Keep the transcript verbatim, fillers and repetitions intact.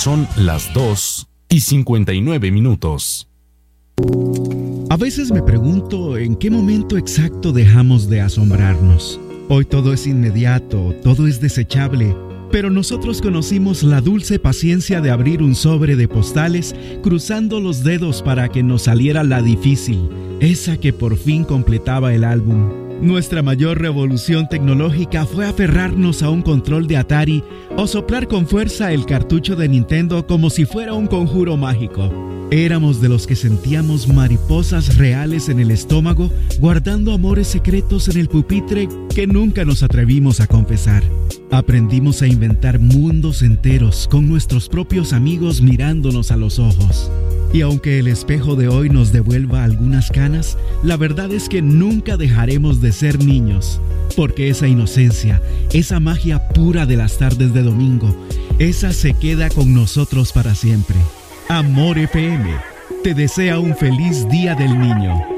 Son las dos y cincuenta y nueve minutos. A veces me pregunto en qué momento exacto dejamos de asombrarnos. Hoy todo es inmediato, todo es desechable, pero nosotros conocimos la dulce paciencia de abrir un sobre de postales, cruzando los dedos para que nos saliera la difícil, esa que por fin completaba el álbum. Nuestra mayor revolución tecnológica fue aferrarnos a un control de Atari o soplar con fuerza el cartucho de Nintendo como si fuera un conjuro mágico. Éramos de los que sentíamos mariposas reales en el estómago, guardando amores secretos en el pupitre que nunca nos atrevimos a confesar. Aprendimos a inventar mundos enteros con nuestros propios amigos mirándonos a los ojos. Y aunque el espejo de hoy nos devuelva algunas canas, la verdad es que nunca dejaremos de ser niños, porque esa inocencia, esa magia pura de las tardes de domingo, esa se queda con nosotros para siempre. Amor F M te desea un feliz Día del Niño.